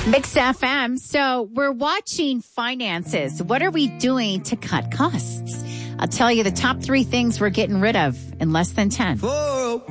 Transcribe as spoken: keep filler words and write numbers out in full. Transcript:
Mix F M. So we're watching finances. What are we doing to cut costs? I'll tell you the top three things we're getting rid of in less than ten.